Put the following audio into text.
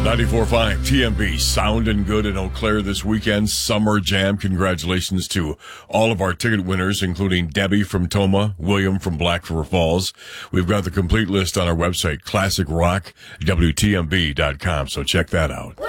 94.5 TMB, sound and good in Eau Claire this weekend. Summer Jam. Congratulations to all of our ticket winners, including Debbie from Toma, William from Black River Falls. We've got the complete list on our website, classicrockwtmb.com, so check that out.